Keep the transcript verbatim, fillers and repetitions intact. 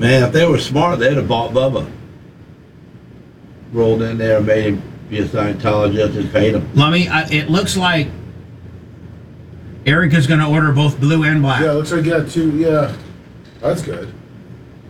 Man, if they were smart, they'd have bought Bubba. Rolled in there, made him be a Scientologist, and paid him. Lummy, I, it looks like Eric is going to order both blue and black. Yeah, looks like you got two. Yeah, that's good.